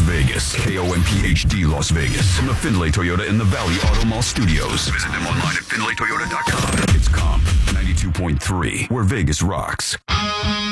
Vegas. KOMPHD Las Vegas. From the Findlay Toyota in the Valley Auto Mall Studios. Visit them online at FindlayToyota.com. It's Comp 92.3, where Vegas rocks.